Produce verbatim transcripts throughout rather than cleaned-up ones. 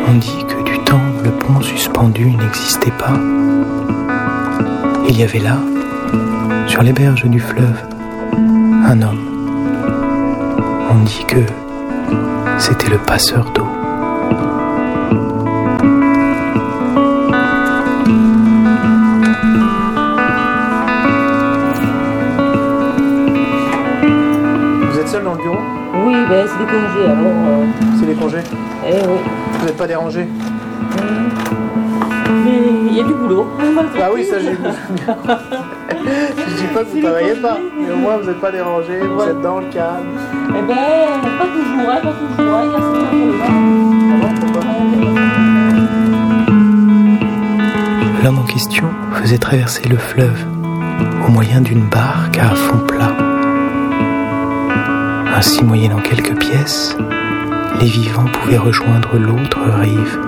On dit que du temps où le pont suspendu n'existait pas, il y avait là, sur les berges du fleuve, un homme. On dit que c'était le passeur d'eau. Vous êtes seul dans le bureau? Oui, ben c'est des congés alors. Euh... C'est des congés? Eh oui. Vous n'êtes pas dérangé? Mmh. Mais il y a du boulot. Ah oui, ça j'ai vu. Je dis pas que vous travaillez pas, mais au moins vous n'êtes pas dérangé, vous êtes dans le calme. Eh ben, pas toujours, hein, pas toujours. Hein. Il y a certains problèmes. L'homme en question faisait traverser le fleuve au moyen d'une barque à fond plat. Ainsi, moyennant quelques pièces, les vivants pouvaient rejoindre l'autre rive.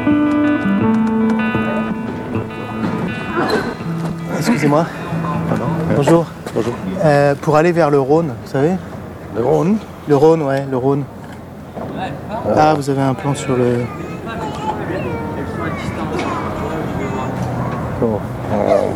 Excusez-moi. Pardon. Bonjour. Bonjour. Euh, pour aller vers le Rhône, vous savez? Le Rhône? Le Rhône, ouais, le Rhône. Euh... Ah, vous avez un plan sur le... Oh. Oh.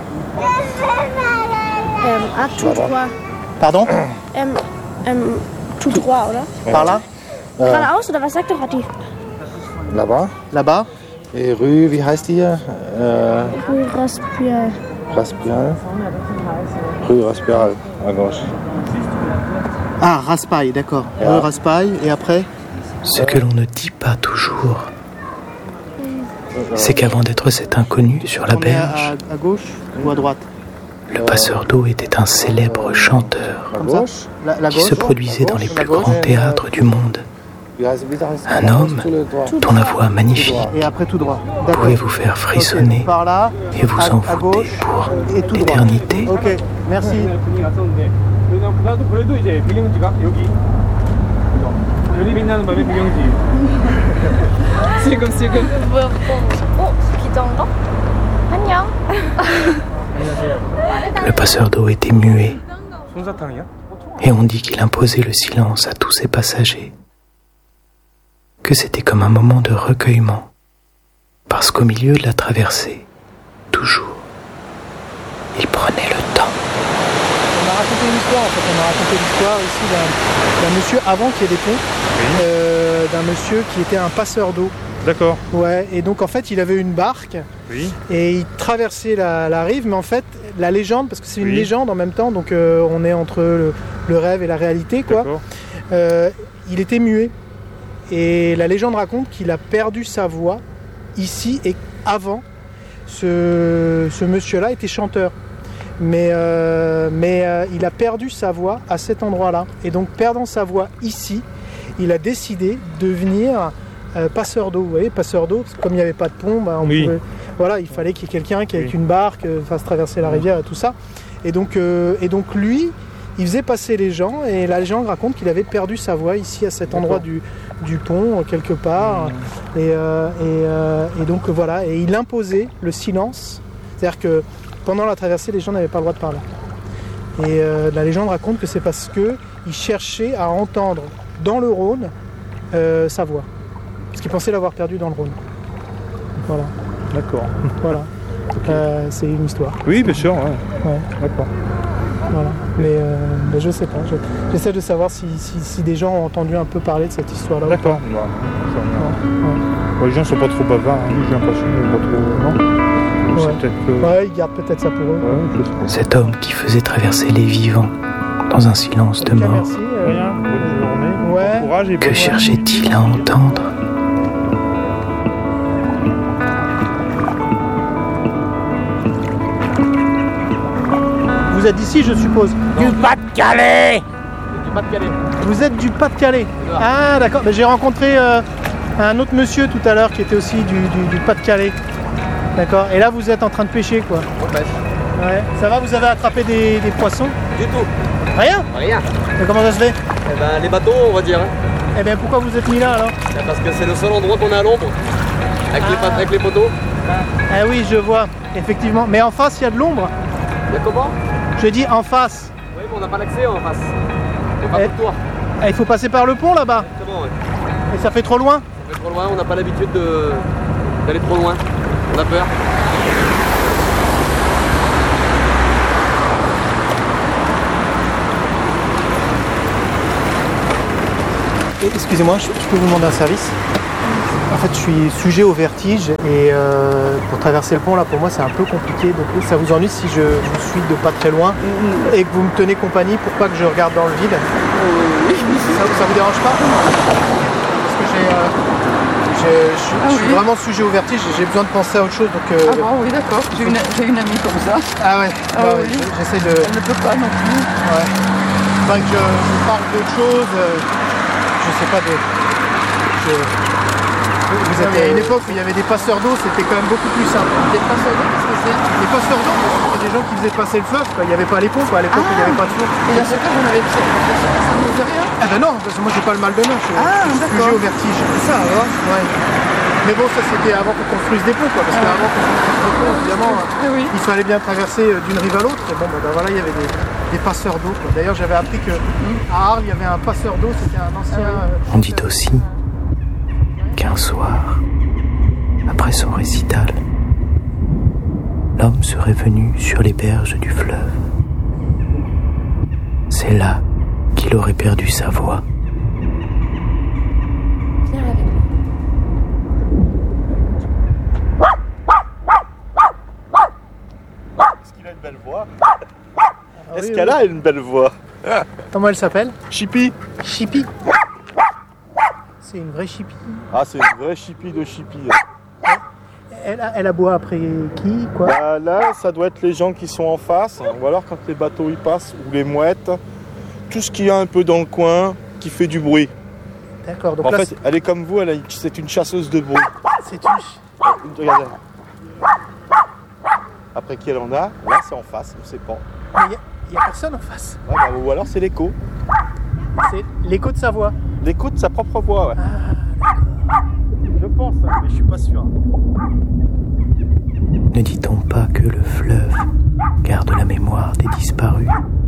Ähm, ah, tout droit. Pardon? Ähm, ähm, tout droit, oder? Par là? Äh, Geradeaus, oder was sagt der Rotti? Là-bas. Là-bas? Et rue, wie heißt die hier? Äh, Rue Raspial. Raspial. Rue Raspial, à gauche. Ah, Raspail, d'accord. Yeah. Rue Raspail, et après? Ce que l'on ne dit pas toujours, c'est qu'avant d'être cet inconnu sur la On est berge, à, à gauche ou à droite? le passeur d'eau était un célèbre chanteur À Comme ça? gauche. La, la qui gauche? se produisait dans les plus grands théâtres du monde. Wie heißt, wie heißt Un homme dont la voix magnifique Et après tout droit. D'accord. pouvait vous faire frissonner Ok, par là, et vous à, à envoûter gauche, pour et tout droit. l'éternité. Ok, merci. 지금 지금 어, 기던가? 안녕. Le passeur d'eau était muet et on dit qu'il imposait le silence à tous ses passagers, que c'était comme un moment de recueillement, parce qu'au milieu de la traversée, toujours, il prenait le temps. On m'a raconté une histoire, en fait, on m'a raconté l'histoire ici d'un, d'un monsieur, avant qu'il y ait des ponts, Oui. euh, d'un monsieur qui était un passeur d'eau. D'accord. Ouais, et donc en fait il avait une barque Oui. et il traversait la, la rive, mais en fait la légende, parce que c'est une Oui. légende en même temps, donc euh, on est entre le, le rêve et la réalité, quoi. D'accord. Euh, il était muet et la légende raconte qu'il a perdu sa voix ici, et avant ce, ce monsieur-là était chanteur. Mais, euh, mais euh, il a perdu sa voix à cet endroit-là. Et donc, perdant sa voix ici, il a décidé de devenir euh, passeur d'eau. Vous voyez, passeur d'eau, parce que comme il n'y avait pas de pont, bah, on Oui. pouvait, voilà, il fallait qu'il y ait quelqu'un qui, avec Oui. une barque, euh, fasse traverser la rivière et tout ça. Et donc, euh, et donc lui, il faisait passer les gens, et la légende raconte qu'il avait perdu sa voix ici, à cet endroit du, du pont, quelque part. Mmh. Et, euh, et, euh, et donc, voilà, et il imposait le silence. C'est-à-dire que pendant la traversée, les gens n'avaient pas le droit de parler. Et euh, la légende raconte que c'est parce qu'il cherchait à entendre dans le Rhône euh, sa voix. Parce qu'il pensait l'avoir perdue dans le Rhône. Voilà. D'accord. Voilà. Okay. Euh, c'est une histoire. Oui, bien sûr. Ouais. Ouais. D'accord. Voilà. Mais, euh, mais je sais pas. Je, j'essaie de savoir si, si, si des gens ont entendu un peu parler de cette histoire-là. D'accord. Ouais. Ouais. Ouais, les gens sont pas trop bavards. Hein. J'ai l'impression qu'ils sont pas trop. Non. Ouais. C'est peut-être que... ouais, ils gardent peut-être ça pour eux. Ouais, je sais pas. Cet homme qui faisait traverser les vivants dans un silence de En tout cas, mort, merci. euh, Rien. Bonne journée. Ouais. Bon courage et que bonne cherchait-il à entendre? Vous êtes d'ici, je suppose? Du Pas-de-Calais. Du Pas-de-Calais. Vous êtes du Pas-de-Calais? Ah, d'accord. Mais j'ai rencontré euh, un autre monsieur tout à l'heure qui était aussi du, du, du Pas-de-Calais. D'accord. Et là, vous êtes en train de pêcher, quoi. Ouais. Ça va, vous avez attrapé des, des poissons? Du tout. Rien? Rien. Mais comment ça se fait? Eh ben, les bateaux, on va dire. Hein. Eh bien, pourquoi vous êtes mis là, alors? Eh, parce que c'est le seul endroit qu'on a à l'ombre. Avec, Ah. les, pat- avec les poteaux. Ah oui, je vois, effectivement. Mais en face, il y a de l'ombre. Il y a comment? Je dis en face. Oui, mais on n'a pas l'accès en face. On n'a pas Eh. de toit. Ah, il faut passer par le pont, là-bas. C'est bon, ouais. Et ça fait trop loin? On est trop loin, on n'a pas l'habitude de... d'aller trop loin. On a peur. Et, excusez-moi, je, je peux vous demander un service? En fait, je suis sujet au vertige et euh, pour traverser le pont, là, pour moi, c'est un peu compliqué. Donc, ça vous ennuie si je, je vous suis de pas très loin et que vous me tenez compagnie pour pas que je regarde dans le vide? Oui. Ça, ça vous dérange pas? Parce que j'ai, euh, j'ai- je suis, Ah je suis oui. vraiment sujet au vertige et j'ai besoin de penser à autre chose. Donc, euh, Ah bon, oui, d'accord. J'ai une, j'ai une amie comme ça. ah ouais, Ah bah oui. ouais, j'essaie de. Elle ne peut pas non plus. Ouais. Faudrait que je, je parle d'autre chose. euh, je sais pas de. de- Vous êtes à une époque où il y avait des passeurs d'eau, c'était quand même beaucoup plus simple. Des passeurs d'eau, qu'est-ce que c'est? Les passeurs d'eau, c'était des gens qui faisaient passer le fleuve, quoi. Il n'y avait pas les ponts, quoi. À l'époque, Ah. il n'y avait pas de fleuve. Et dans ce cas, vous n'avez pas ça ne vous fait rien? Ah ben non, parce que moi j'ai pas le mal de mer, je suis Ah, je suis d'accord. sujet au vertige. C'est ça, alors ouais. Mais bon, ça c'était avant qu'on construise des ponts, quoi. Parce Ah. qu'avant qu'on construise des ponts, évidemment, Ah oui. il fallait bien traverser euh, d'une rive à l'autre. Et bon, ben, ben, voilà, il y avait des, des passeurs d'eau, quoi. D'ailleurs, j'avais appris que à Arles, il y avait un passeur d'eau, c'était un ancien. euh, On dit aussi qu'un soir, après son récital, l'homme serait venu sur les berges du fleuve. C'est là qu'il aurait perdu sa voix. Viens avec moi. Est-ce qu'il a une belle voix? Est-ce oui, qu'elle oui. a une belle voix? Comment elle s'appelle? Chippy. Chippy. C'est une vraie Chippy. Ah, c'est une vraie Chippy de Chippy. Elle, a- elle aboie après qui, quoi? Bah, là, ça doit être les gens qui sont en face, ou alors quand les bateaux y passent, ou les mouettes, tout ce qu'il y a un peu dans le coin qui fait du bruit. D'accord, donc En là, fait, elle est comme vous, elle a une- c'est une chasseuse de bruit. c'est une. Regardez. Après qui elle en a, là c'est en face, on sait pas. Il n'y a, personne en face. Ouais, bah, ou alors c'est l'écho. C'est l'écho de sa voix. L'écho de sa propre voix, ouais. Ah, Je pense, hein, mais je suis pas sûr. Ne dit-on pas que le fleuve garde la mémoire des disparus?